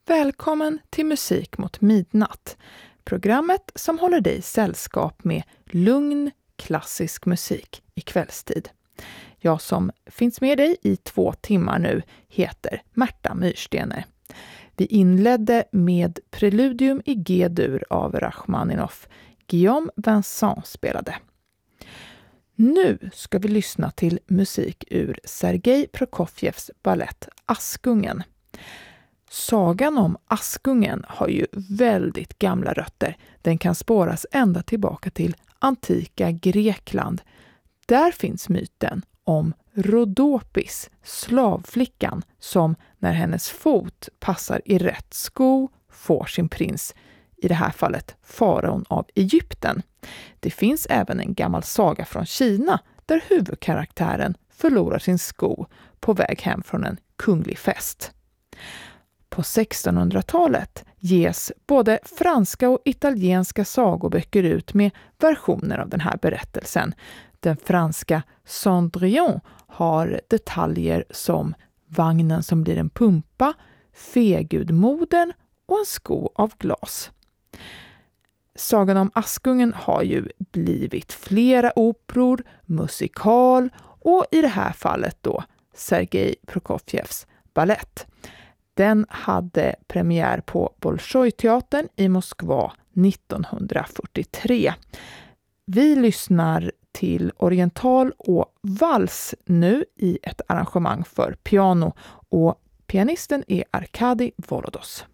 Välkommen till Musik mot midnatt. Programmet som håller dig sällskap med lugn, klassisk musik i kvällstid. Jag som finns med dig i 2 timmar nu heter Märta Myrstener. Vi inledde med Preludium i G-dur av Rachmaninoff. Guillaume Vincent spelade. Nu ska vi lyssna till musik ur Sergej Prokofjevs ballett Askungen. Sagan om Askungen har ju väldigt gamla rötter. Den kan spåras ända tillbaka till antika Grekland. Där finns myten om Rhodopis, slavflickan, som när hennes fot passar i rätt sko får sin prins, i det här fallet faraon av Egypten. Det finns även en gammal saga från Kina där huvudkaraktären förlorar sin sko på väg hem från en kunglig fest. På 1600-talet ges både franska och italienska sagoböcker ut med versioner av den här berättelsen. Den franska Cendrillon har detaljer som vagnen som blir en pumpa, fegudmodern och en sko av glas. Sagan om Askungen har ju blivit flera operor, musikal och i det här fallet då Sergej Prokofjevs ballett. Den hade premiär på Bolshoi-teatern i Moskva 1943. Vi lyssnar till oriental och vals nu i ett arrangemang för piano och pianisten är Arkadi Volodos.